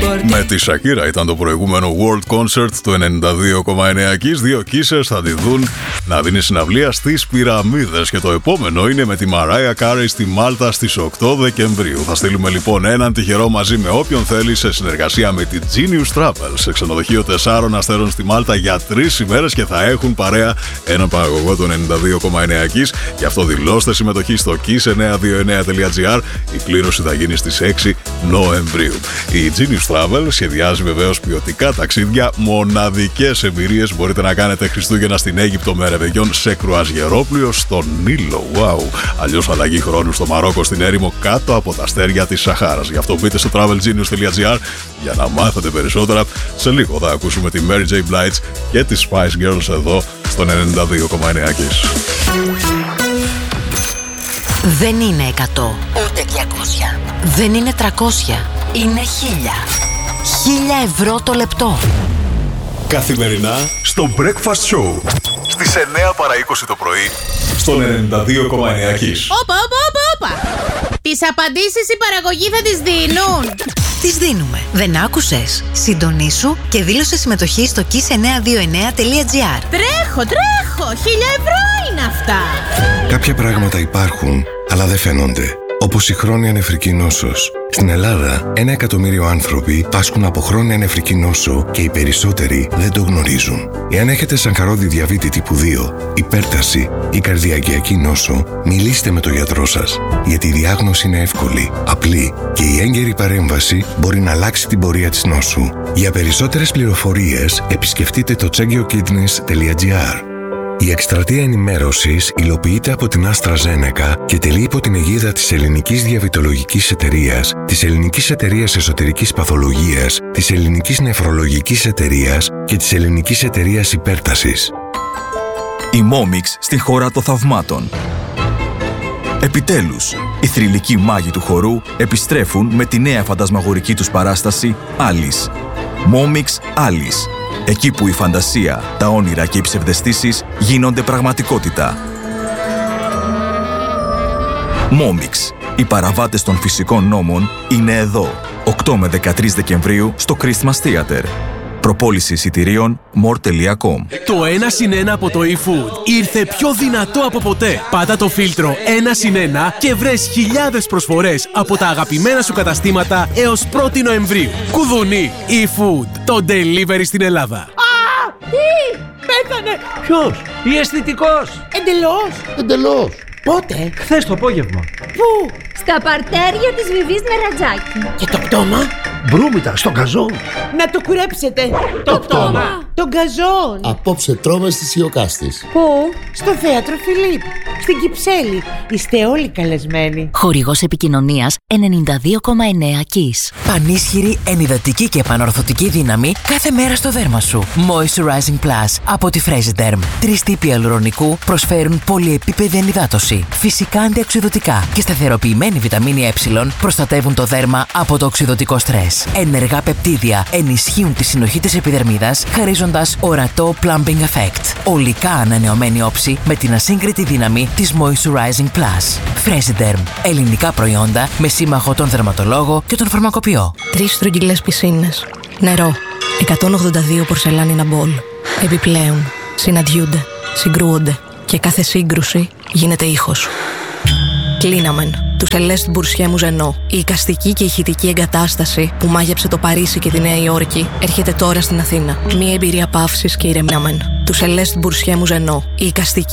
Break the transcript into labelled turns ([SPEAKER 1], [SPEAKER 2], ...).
[SPEAKER 1] Με τη Shakira ήταν το προηγούμενο World Concert του 92,9 Kiss. Δύο Kissers θα τη δουν να δίνει συναυλία στις Πυραμίδες. Και το επόμενο είναι με τη Mariah Carey στη Μάλτα στις 8 Δεκεμβρίου. Θα στείλουμε λοιπόν έναν τυχερό μαζί με όποιον θέλει σε συνεργασία με τη Genius Travel σε ξενοδοχείο 4 αστέρων στη Μάλτα για 3 ημέρες και θα έχουν παρέα έναν παραγωγό του 92,9 Kiss. Γι' αυτό δηλώστε συμμετοχή στο kiss929.gr. Η κλήρωση θα γίνει στις 6 Νοεμβρίου. Η Genius Travel σχεδιάζει βεβαίως ποιοτικά ταξίδια, μοναδικές εμπειρίες. Μπορείτε να κάνετε Χριστούγεννα στην Αίγυπτο με ρεβεγιόν σε κρουαζιερόπλοιο στον Νείλο. Wow. Αλλιώς αλλαγή χρόνου στο Μαρόκο, στην έρημο κάτω από τα αστέρια της Σαχάρας. Γι' αυτό μπείτε στο travelgenius.gr για να μάθετε περισσότερα. Σε λίγο θα ακούσουμε τη Mary J. Blige και τις Spice Girls εδώ στον 92,9 Kiss.
[SPEAKER 2] Δεν είναι 100, ούτε 200. Δεν είναι 300, είναι 1000. 1000 ευρώ το λεπτό.
[SPEAKER 1] Καθημερινά στο Breakfast Show στις 9 παρά 20 το πρωί στον 92,9 Kiss.
[SPEAKER 3] Όπα. Τις απαντήσεις η παραγωγή θα τις δίνουν.
[SPEAKER 2] Τις δίνουμε. Δεν άκουσες? Συντονίσου και δήλωσε συμμετοχή στο kiss929.gr.
[SPEAKER 3] Τρέχω. 1000 ευρώ είναι αυτά.
[SPEAKER 4] Κάποια πράγματα υπάρχουν, αλλά δεν φαίνονται. Όπως η χρόνια νεφρική νόσος. Στην Ελλάδα, 1 εκατομμύριο άνθρωποι πάσχουν από χρόνια νεφρική νόσο και οι περισσότεροι δεν το γνωρίζουν. Εάν έχετε σανκαρόδι διαβήτη τύπου 2, υπέρταση ή καρδιακιακή νόσο, μιλήστε με τον γιατρό σας. Γιατί η διάγνωση είναι εύκολη, απλή και η έγκαιρη παρέμβαση μπορεί να αλλάξει την πορεία της νόσου. Για περισσότερες πληροφορίες, επισκεφτείτε το chegiokidneys.gr. Η εκστρατεία ενημέρωσης υλοποιείται από την AstraZeneca και τελεί υπό την αιγίδα της Ελληνικής Διαβητολογικής Εταιρείας, της Ελληνικής Εταιρείας Εσωτερικής Παθολογίας, της Ελληνικής Νεφρολογικής Εταιρείας και της Ελληνικής Εταιρείας Υπέρτασης.
[SPEAKER 5] Η Momix στη χώρα των θαυμάτων. Επιτέλους, οι θρυλικοί μάγοι του χορού επιστρέφουν με τη νέα φαντασμαγορική τους παράσταση Alice. Momix Alice. Εκεί που η φαντασία, τα όνειρα και οι ψευδαισθήσεις γίνονται πραγματικότητα. Momix. Οι παραβάτες των φυσικών νόμων είναι εδώ. 8 με 13 Δεκεμβρίου στο Christmas Theater. Προπόληση εισιτηρίων more.com.
[SPEAKER 6] Το 1+1 από το eFood ήρθε πιο δυνατό από ποτέ. Πάτα το φίλτρο 1+1 και βρες χιλιάδες προσφορές από τα αγαπημένα σου καταστήματα έως 1η Νοεμβρίου. Κουδουνί eFood, το delivery στην Ελλάδα.
[SPEAKER 3] Τι! Πέθανε!
[SPEAKER 7] Ποιος? Η αισθητικός?
[SPEAKER 3] Εντελώς.
[SPEAKER 7] Πότε? Χθες το απόγευμα.
[SPEAKER 3] Πού?
[SPEAKER 8] Στα παρτέρια της Βιβής Νερατζάκη.
[SPEAKER 3] Και το πτώμα?
[SPEAKER 7] Μπρούμητα, στον καζόν.
[SPEAKER 3] Να το κουρέψετε. Το πτώμα. Τον καζόν.
[SPEAKER 9] Απόψε τρώμε στις Ιωκάστης.
[SPEAKER 3] Πού? Στο θέατρο Φιλίπ. Στην Κυψέλη. Είστε όλοι καλεσμένοι.
[SPEAKER 2] Χορηγός επικοινωνίας 92,9 Kiss. Πανίσχυρη, ενυδατική και επανορθωτική δύναμη κάθε μέρα στο δέρμα σου. Moisturizing Plus από τη Fresiderm. 3 τύποι αλουρονικού προσφέρουν πολυεπίπεδη ενυδάτωση. Φυσικά αντιοξειδωτικά και σταθεροποιημένη βιταμίνη Ε προστατεύουν το δέρμα από το οξειδωτικό στρες. Ενεργά πεπτίδια ενισχύουν τη συνοχή της επιδερμίδας, χαρίζοντας ορατό plumping effect. Ολικά ανανεωμένη όψη με την ασύγκριτη δύναμη της Moisturizing Plus. Fresiderm. Ελληνικά προϊόντα με σύμμαχο τον δερματολόγο και τον φαρμακοποιό.
[SPEAKER 10] 3 στρογγυλές πισίνες. Νερό. 182 πορσελάνινα μπολ. Επιπλέον, συναντιούνται, συγκρούονται και κάθε σύγκρουση γίνεται ήχος. Κλείναμεν. Του Celeste Boursier Mouzeno. Η εικαστική και ηχητική εγκατάσταση που μάγεψε το Παρίσι και τη Νέα Υόρκη έρχεται τώρα στην Αθήνα. Μια εμπειρία παύσης και ηρεμιάμεν. Του Celeste Boursier Mouzeno. Η εικαστική